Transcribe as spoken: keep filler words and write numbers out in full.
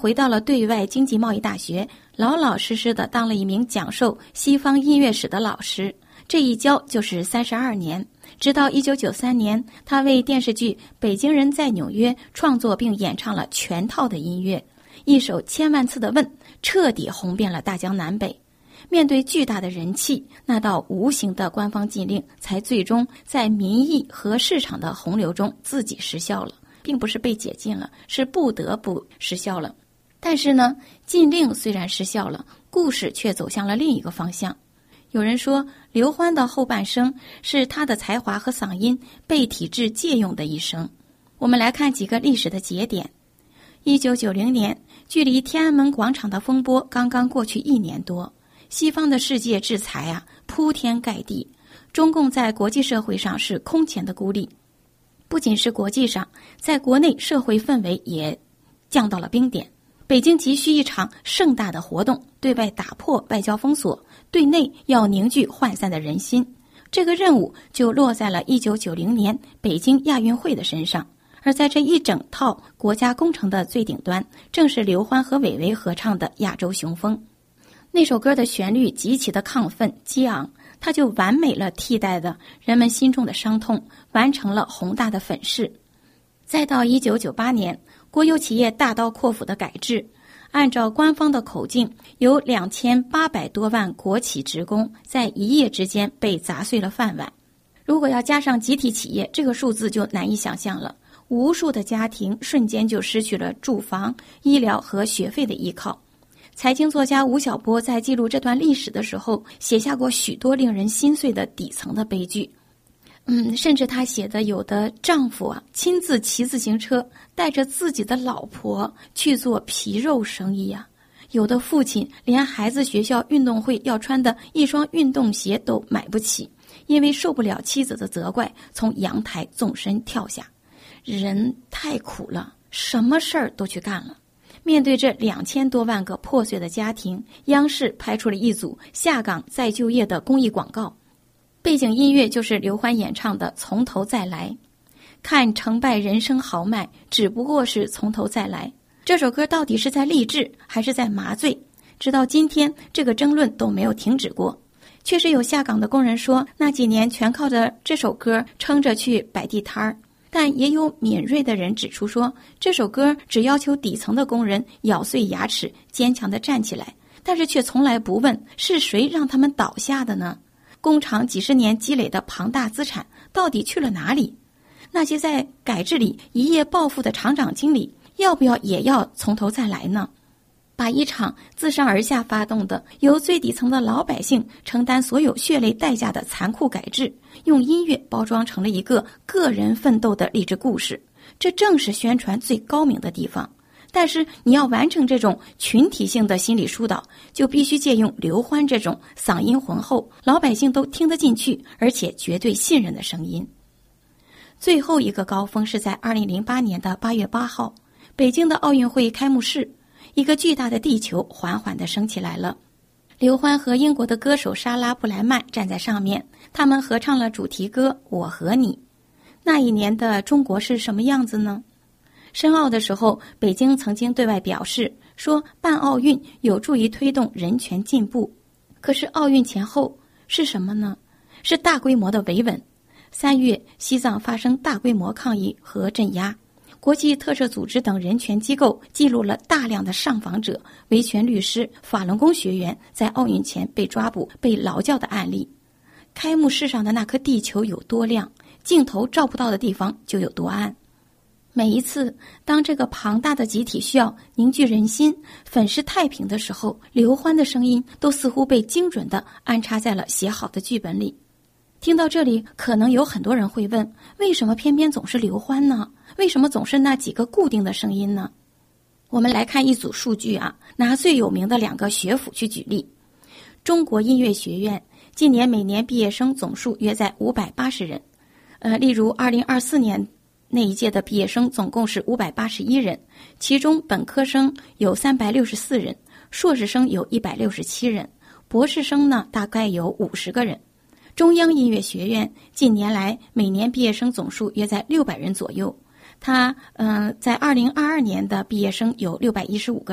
回到了对外经济贸易大学，老老实实的当了一名讲授西方音乐史的老师。这一教就是三十二年，直到一九九三年，他为电视剧《北京人在纽约》创作并演唱了全套的音乐，一首《千万次的问》彻底红遍了大江南北。面对巨大的人气，那道无形的官方禁令才最终在民意和市场的洪流中自己失效了，并不是被解禁了，是不得不失效了。但是呢，禁令虽然失效了，故事却走向了另一个方向。有人说，刘欢的后半生是他的才华和嗓音被体制借用的一生。我们来看几个历史的节点。一九九零年，距离天安门广场的风波刚刚过去一年多，西方的世界制裁啊铺天盖地，中共在国际社会上是空前的孤立。不仅是国际上，在国内社会氛围也降到了冰点。北京急需一场盛大的活动，对外打破外交封锁，对内要凝聚涣散的人心。这个任务就落在了一九九零年北京亚运会的身上。而在这一整套国家工程的最顶端，正是刘欢和韦唯合唱的《亚洲雄风》。那首歌的旋律极其的亢奋激昂，它就完美了替代的人们心中的伤痛，完成了宏大的粉饰。再到一九九八年，国有企业大刀阔斧的改制，按照官方的口径，有两千八百多万国企职工在一夜之间被砸碎了饭碗。如果要加上集体企业，这个数字就难以想象了。无数的家庭瞬间就失去了住房、医疗和学费的依靠。财经作家吴晓波在记录这段历史的时候，写下过许多令人心碎的底层的悲剧。嗯，甚至他写的有的丈夫啊，亲自骑自行车带着自己的老婆去做皮肉生意啊；有的父亲连孩子学校运动会要穿的一双运动鞋都买不起，因为受不了妻子的责怪，从阳台纵身跳下。人太苦了，什么事儿都去干了。面对这两千多万个破碎的家庭，央视拍出了一组下岗再就业的公益广告。背景音乐就是刘欢演唱的《从头再来》，看成败人生豪迈，只不过是从头再来。这首歌到底是在励志还是在麻醉？直到今天，这个争论都没有停止过。确实有下岗的工人说，那几年全靠着这首歌撑着去摆地摊儿。但也有敏锐的人指出说，这首歌只要求底层的工人咬碎牙齿，坚强地站起来，但是却从来不问是谁让他们倒下的呢？工厂几十年积累的庞大资产到底去了哪里？那些在改制里一夜暴富的厂长经理，要不要也要从头再来呢？把一场自上而下发动的由最底层的老百姓承担所有血泪代价的残酷改制，用音乐包装成了一个个人奋斗的励志故事，这正是宣传最高明的地方。但是你要完成这种群体性的心理疏导，就必须借用刘欢这种嗓音浑厚、老百姓都听得进去而且绝对信任的声音。最后一个高峰是在二零零八年的八月八号，北京的奥运会开幕式，一个巨大的地球缓缓地升起来了。刘欢和英国的歌手莎拉布莱曼站在上面，他们合唱了主题歌《我和你》。那一年的中国是什么样子呢？申奥的时候，北京曾经对外表示说办奥运有助于推动人权进步。可是奥运前后是什么呢？是大规模的维稳。三月，西藏发生大规模抗议和镇压，国际特赦组织等人权机构记录了大量的上访者、维权律师、法轮功学员在奥运前被抓捕、被劳教的案例。开幕式上的那颗地球有多亮，镜头照不到的地方就有多暗。每一次当这个庞大的集体需要凝聚人心、粉饰太平的时候，刘欢的声音都似乎被精准地安插在了写好的剧本里。听到这里，可能有很多人会问，为什么偏偏总是刘欢呢？为什么总是那几个固定的声音呢？我们来看一组数据啊，拿最有名的两个学府去举例。中国音乐学院今年每年毕业生总数约在五百八十人，呃，例如二零二四年那一届的毕业生总共是五百八十一人，其中本科生有三百六十四人，硕士生有一百六十七人，博士生呢大概有五十个人。中央音乐学院近年来每年毕业生总数约在六百人左右，它嗯、呃，在二零二二年的毕业生有六百一十五个